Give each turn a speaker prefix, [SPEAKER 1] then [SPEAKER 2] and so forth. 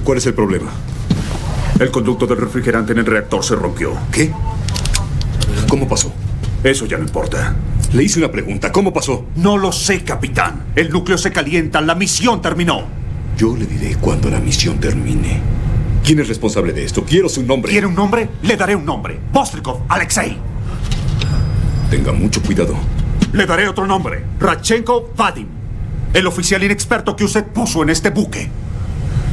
[SPEAKER 1] ¿Cuál es el problema?
[SPEAKER 2] El conducto del refrigerante en el reactor se rompió.
[SPEAKER 1] ¿Qué? ¿Cómo pasó?
[SPEAKER 2] Eso ya no importa.
[SPEAKER 1] Le hice una pregunta. ¿Cómo pasó?
[SPEAKER 2] No lo sé, capitán. El núcleo se calienta. La misión terminó.
[SPEAKER 1] Yo le diré cuando la misión termine. ¿Quién es responsable de esto? Quiero su nombre.
[SPEAKER 2] ¿Quiere un nombre? Le daré un nombre. Vostrikov, Alexei.
[SPEAKER 1] Tenga mucho cuidado.
[SPEAKER 2] Le daré otro nombre. Radchenko Vadim. El oficial inexperto que usted puso en este buque.